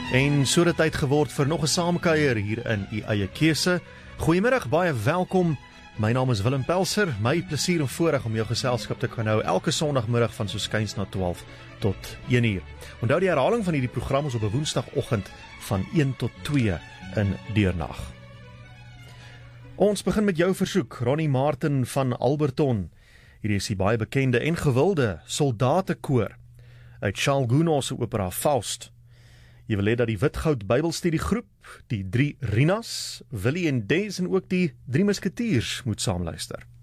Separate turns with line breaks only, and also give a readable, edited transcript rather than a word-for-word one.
En so dit tyd geword vir nog 'n saamkuier hier in u eie keuse. Goeiemiddag, baie welkom. My naam is Willem Pelser. My plesier en voorreg om jou geselskap te kan hou elke Sondagmiddag van so skuins na 12 tot 1 uur. Onthou die herhaling van hierdie program is op 'n Woensdagoggend van 1 tot 2 in deernag. Ons begin met jou versoek, Ronnie Martin van Alberton. Hierdie is die baie bekende en gewilde soldatekoor uit Charles Gounod se opera Faust. Jy wil hê dat die Witgoud Bybelstudiegroep, die 3 Rinas, Willie en Des en ook die 3 Musketiers moet saamluister.